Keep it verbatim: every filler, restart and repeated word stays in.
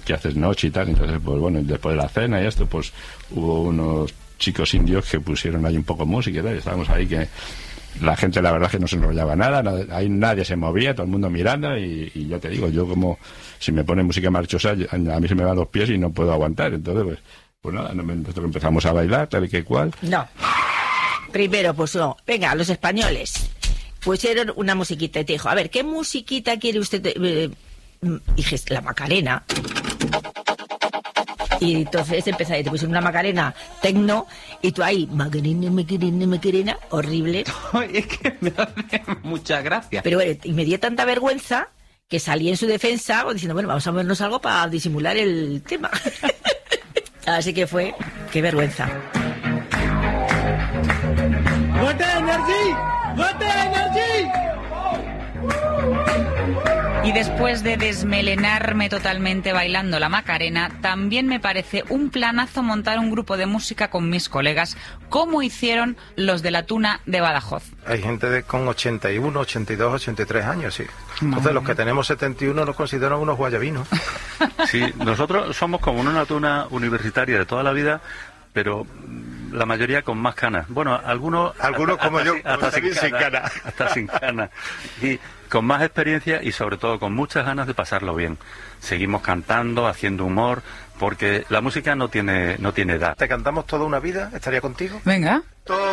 que haces noche y tal. Entonces, pues bueno, después de la cena y esto, pues hubo unos chicos indios que pusieron ahí un poco música y tal, y estábamos ahí que la gente, la verdad, es que no se enrollaba nada, nada, ahí nadie se movía, todo el mundo mirando, y, y ya te digo, yo como si me ponen música marchosa, a mí se me van los pies y no puedo aguantar. Entonces, pues, pues nada, nosotros empezamos a bailar, tal y que cual. No. Primero, pues no. Venga, los españoles pusieron una musiquita y te dijo, a ver, ¿qué musiquita quiere usted? Eh, dije, la Macarena. Y entonces empezaste, te pusieron una Macarena tecno, y tú ahí, Macarena, Macarena, Macarena, horrible. Es que me hace mucha gracia. Pero bueno, y me dio tanta vergüenza que salí en su defensa diciendo, bueno, vamos a vernos algo para disimular el tema. Así que fue, qué vergüenza. ¡Vote Energy! ¡Vote Energy! Y después de desmelenarme totalmente bailando la Macarena, también me parece un planazo montar un grupo de música con mis colegas, como hicieron los de la Tuna de Badajoz. Hay gente de, con ochenta y uno, ochenta y dos, ochenta y tres años, sí. Entonces los que tenemos setenta y uno nos consideran unos guayabinos. Sí, nosotros somos como una tuna universitaria de toda la vida, pero la mayoría con más canas. Bueno, algunos... Algunos hasta, como hasta, yo, hasta, sin, sin cana, cana. hasta sin cana. Y con más experiencia y sobre todo con muchas ganas de pasarlo bien. Seguimos cantando, haciendo humor, porque la música no tiene, no tiene edad. ¿Te cantamos toda una vida? ¿Estaría contigo? Venga. Todo